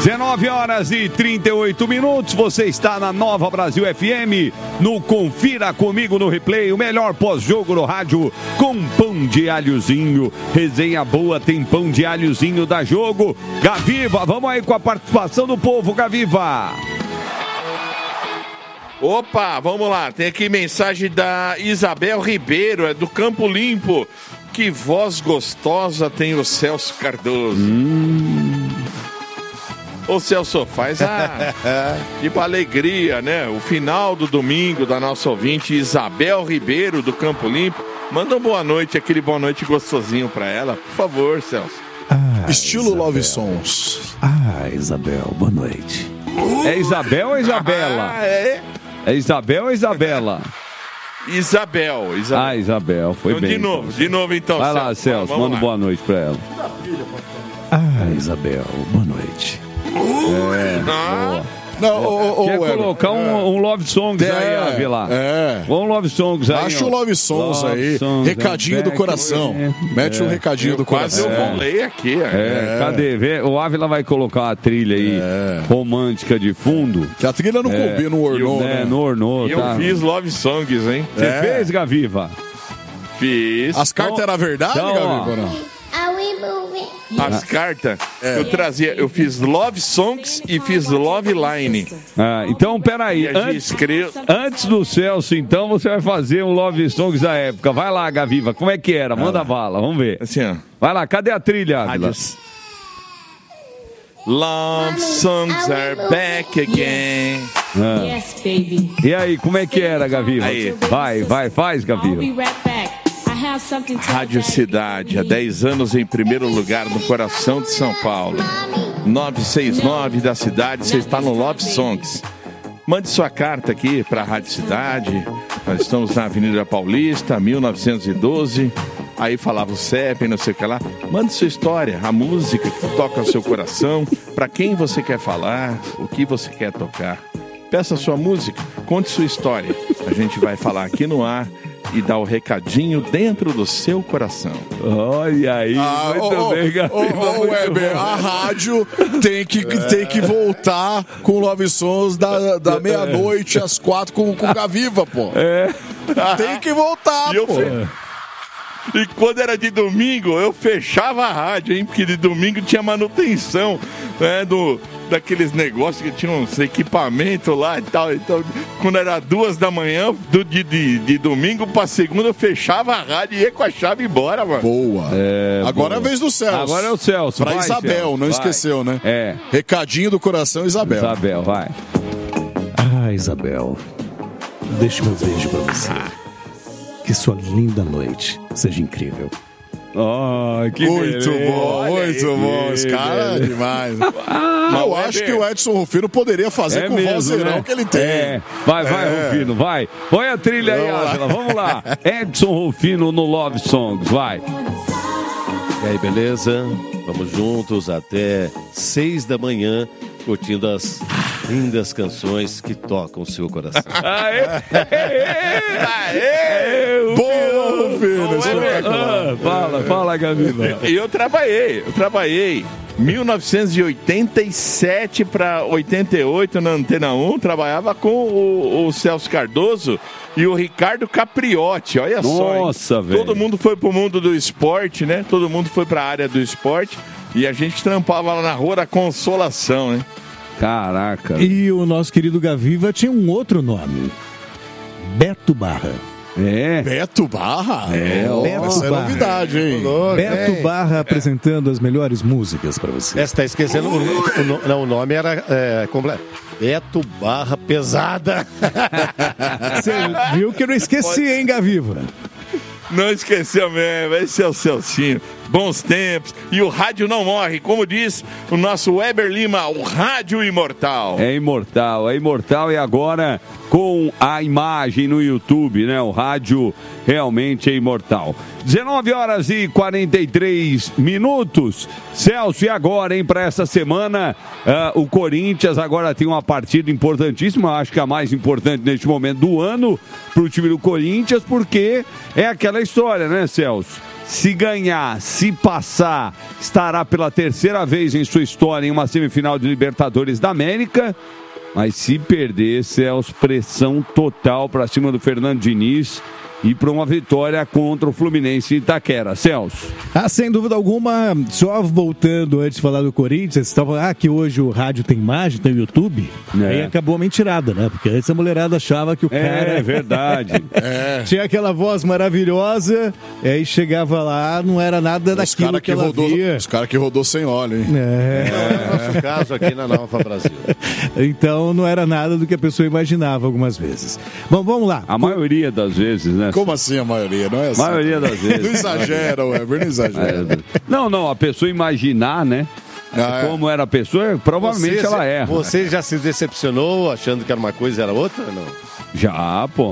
19h38. Você está na Nova Brasil FM, no Confira Comigo no Replay, o melhor pós-jogo no rádio, com pão de alhozinho. Resenha boa, tem pão de alhozinho da Jogo. Gaviva, vamos aí com a participação do povo, Gaviva. Opa, vamos lá. Tem aqui mensagem da Isabel Ribeiro, é do Campo Limpo. Que voz gostosa tem o Celso Cardoso. Ô Celso, faz tipo alegria, né? O final do domingo da nossa ouvinte Isabel Ribeiro, do Campo Limpo. Manda uma boa noite, aquele boa noite gostosinho pra ela, por favor, Celso. Estilo Isabel. Love Songs. Isabel, boa noite. É Isabel ou Isabela? É Isabel ou Isabela? Isabel. Isabel, foi então, bem. De novo então, Vai lá, Celso, vamos manda lá. boa noite pra ela. Isabel, boa noite. Boa. Não, Quer colocar um Love Songs aí, Ávila? Um Love Songs aí. Acha o Love Songs aí. Recadinho do coração. Mete um recadinho do coração. Quase eu vou ler aqui. Cadê? O Ávila vai colocar uma trilha aí romântica de fundo. Que a trilha não combina no ornou, né? No ornou, Eu fiz Love Songs, hein? Você fez, Gaviva? Fiz. As cartas eram verdade, Gaviva? Não? As cartas, eu fiz Love Songs e fiz Love Line. Então, peraí. Antes do Celso, então, você vai fazer um Love Songs da época. Vai lá, Gaviva. Como é que era? Manda bala, vamos ver. Assim, ó. Vai lá, cadê a trilha, Ávila? Love songs are back again. Yes, baby. E aí, como é que era, Gaviva? Aí. Faz, Gaviva. Rádio Cidade, há 10 anos em primeiro lugar no coração de São Paulo. 969 da cidade, você está no Love Songs. Mande sua carta aqui para a Rádio Cidade. Nós estamos na Avenida Paulista, 1912. Aí falava o CEP, não sei o que lá. Mande sua história, a música que toca o seu coração, para quem você quer falar, o que você quer tocar. Peça sua música, conte sua história. A gente vai falar aqui no ar e dar o recadinho dentro do seu coração. Olha aí, muito bem, Gaviva. Weber, a rádio tem que voltar com Love Songs da meia-noite às 4 com Gaviva, pô. Tem que voltar, pô. E quando era de domingo, eu fechava a rádio, hein? Porque de domingo tinha manutenção, né? Daqueles negócios que tinham uns equipamentos lá e tal. Então, quando era 2 da manhã, de domingo pra segunda, eu fechava a rádio e ia com a chave embora, mano. Boa. Agora é a vez do Celso. Agora é o Celso. Pra Isabel, Celso, não esqueceu, né? Recadinho do coração, Isabel. Isabel, vai. Isabel, deixa meu beijo pra você. Que sua linda noite seja incrível. Que muito bom, muito bom. Os caras é demais. Eu acho que o Edson Rufino poderia fazer com o vozeirão, né? Que ele tem. Vai, Rufino, vai. Põe a trilha aí, Ávila, vamos lá. Edson Rufino no Love Songs, vai. E aí, beleza? Vamos juntos até 6 da manhã, curtindo as lindas canções que tocam o seu coração. Boa, Rufino. Fala, Gaviva. E eu trabalhei 1987 para 88 na Antena 1, trabalhava com o Celso Cardoso e o Ricardo Capriotti, olha só. Nossa, velho. Todo mundo foi pro mundo do esporte, né? Todo mundo foi pra área do esporte e a gente trampava lá na Rua da Consolação, né? Caraca. E o nosso querido Gaviva tinha um outro nome. Beto Barra. Beto Barra? Essa é novidade, hein? Beto Barra apresentando as melhores músicas pra você. Você tá esquecendo, o nome era completo. Beto Barra Pesada. Você viu que eu não esqueci, hein, Gaviva? Não esqueceu mesmo, esse é o Celcinho. Bons tempos. E o rádio não morre, como diz o nosso Weber Lima, o rádio imortal. É imortal e agora com a imagem no YouTube, né? O rádio realmente é imortal. 19h43. Celso, e agora, hein, para essa semana, o Corinthians agora tem uma partida importantíssima, acho que a mais importante neste momento do ano para o time do Corinthians, porque é aquela história, né, Celso? Se ganhar, se passar, estará pela terceira vez em sua história em uma semifinal de Libertadores da América. Mas se perder, Celso, pressão total para cima do Fernando Diniz e para uma vitória contra o Fluminense em Itaquera. Celso. Sem dúvida alguma, só voltando antes de falar do Corinthians, estava que hoje o rádio tem imagem, tem YouTube, aí acabou a mentirada, né? Porque antes a mulherada achava que o cara... É verdade. Tinha aquela voz maravilhosa, aí chegava lá, não era nada daquilo que ela via. Os caras que rodou sem óleo, hein? Não é o nosso caso aqui na Nova Brasil. Então não era nada do que a pessoa imaginava algumas vezes. Bom, vamos lá. A maioria das vezes, né? Como assim a maioria? Não é assim? A maioria das vezes. Não exagera, Weber, não exagera. Não, a pessoa imaginar, né? Como era a pessoa, provavelmente ela erra. Você já se decepcionou achando que era uma coisa e era outra? Não. Já, pô.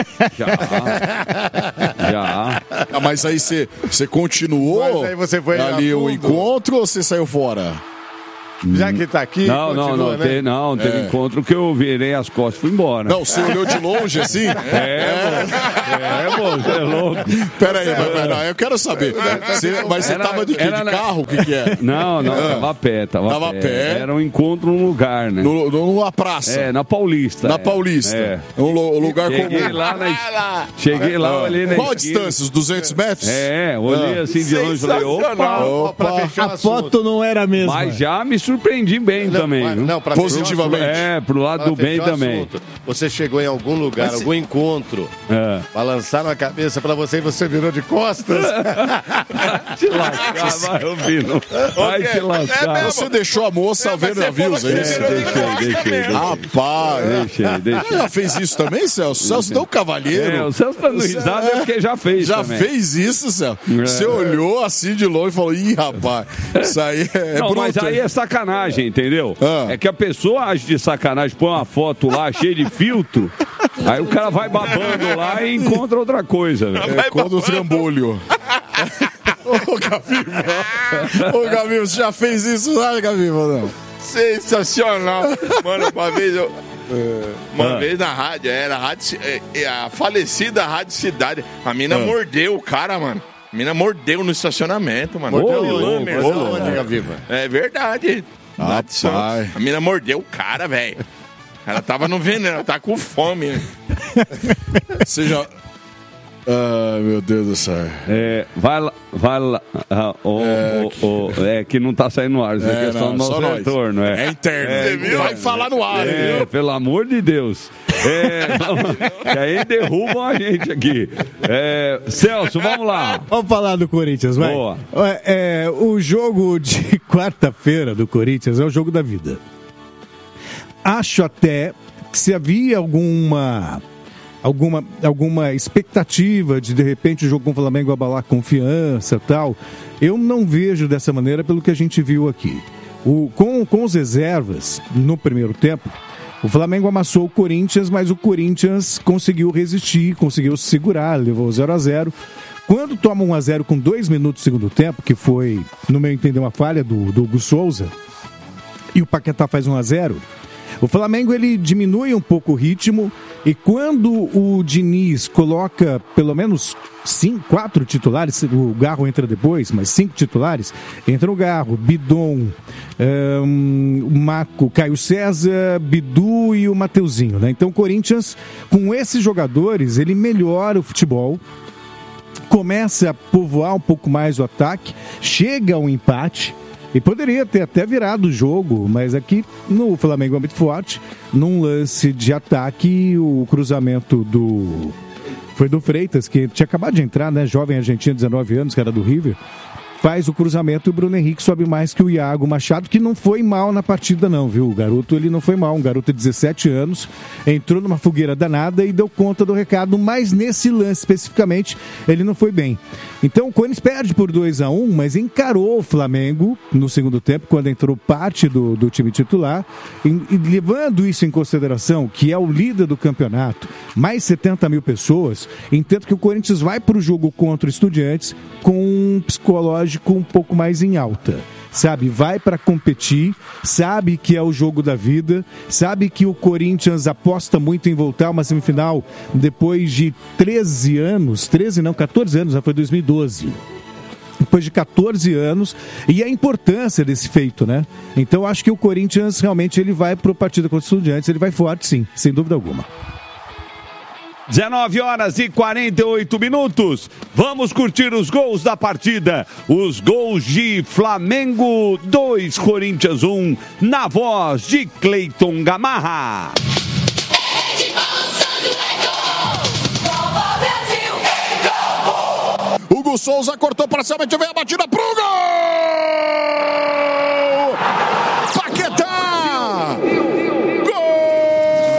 Já. Mas aí você continuou aí você foi ali o encontro ou você saiu fora? Já que tá aqui, não, teve encontro que eu virei as costas e fui embora. Não, você olhou de longe assim? Você é louco. Peraí, eu quero saber. Mas você tava de quê? De carro? O que é? Não, tava a pé. Tava a pé. Era um encontro num lugar, né? Numa praça? Na Paulista. Na Paulista. Um lugar comum. Cheguei lá, olhei na Qual a distância? Os 200 metros? Olhei assim de longe e falei, opa. A foto não era a mesma. Mas já me surpreendi bem também. Positivamente. Pro lado do bem também. Você chegou em algum lugar, algum encontro, balançaram a cabeça pra você e você virou de costas. Te lascar, vai ouvindo. Vai te lascar. Você deixou a moça ver navios, é isso? Deixei. Rapaz. Deixei. Já fez isso também, Celso? Celso deu cavalheiro. O Celso tá dando risada porque já fez também. Fez isso, Celso? Você olhou assim de longe e falou, ih, rapaz, isso aí é bruto. Mas aí é sacanagem, entendeu? É que a pessoa age de sacanagem, põe uma foto lá cheia de filtro, aí o cara vai babando lá e encontra outra coisa. Encontra o trambolho. Ô, Gaviva, você já fez isso lá, Gaviva, não? Sensacional. Mano, uma vez na rádio, era a falecida Rádio Cidade, a mina mordeu o cara, mano. A mina mordeu no estacionamento, mano. Onde, Gaviva? É verdade. A mina mordeu o cara, velho. Ela tava no veneno, ela tá com fome. Você já... meu Deus do céu. Vai lá. Que não tá saindo no ar. Isso é questão do nosso retorno. É interno. Vai falar no ar. Pelo amor de Deus. Que aí derrubam a gente aqui. Celso, vamos lá. Vamos falar do Corinthians, vai. Boa. O jogo de quarta-feira do Corinthians é o jogo da vida. Acho até que se havia alguma expectativa de repente o jogo com o Flamengo abalar confiança e tal, eu não vejo dessa maneira pelo que a gente viu aqui. Com os reservas no primeiro tempo, o Flamengo amassou o Corinthians, mas o Corinthians conseguiu resistir, conseguiu se segurar, levou 0-0. Quando toma 1-0 com 2 minutos do segundo tempo, que foi, no meu entender, uma falha do Hugo Souza, e o Paquetá faz 1-0, o Flamengo ele diminui um pouco o ritmo, e quando o Diniz coloca pelo menos 4 titulares, o Garro entra depois, mas 5 titulares, entra o Garro, Bidon, o Maco, Caio César, Bidu e o Mateuzinho, né? Então o Corinthians, com esses jogadores, ele melhora o futebol, começa a povoar um pouco mais o ataque, chega ao empate, e poderia ter até virado o jogo, mas aqui no Flamengo é muito forte. Num lance de ataque, o cruzamento foi do Freitas, que tinha acabado de entrar, né? Jovem argentino, 19 anos, que era do River. Faz o cruzamento e o Bruno Henrique sobe mais que o Iago Machado, que não foi mal na partida não, viu? O garoto, ele não foi mal. Um garoto de 17 anos, entrou numa fogueira danada e deu conta do recado, mas nesse lance especificamente, ele não foi bem. Então o Corinthians perde por 2-1, mas encarou o Flamengo no segundo tempo, quando entrou parte do time titular, e levando isso em consideração, que é o líder do campeonato, mais 70 mil pessoas, entendo que o Corinthians vai para o jogo contra o Estudiantes com um psicológico um pouco mais em alta, sabe? Vai para competir, sabe que é o jogo da vida, sabe que o Corinthians aposta muito em voltar a uma semifinal depois de 14 anos, já foi 2012. depois de 14 anos, e a importância desse feito, né? Então acho que o Corinthians realmente ele vai pro partida contra o Estudiantes, ele vai forte sim, sem dúvida alguma. 19 horas e 48 minutos. Vamos curtir os gols da partida. Os gols de Flamengo 2, Corinthians 1, na voz de Cleiton Gamarra. Hugo Souza cortou parcialmente, veio a batida pro gol!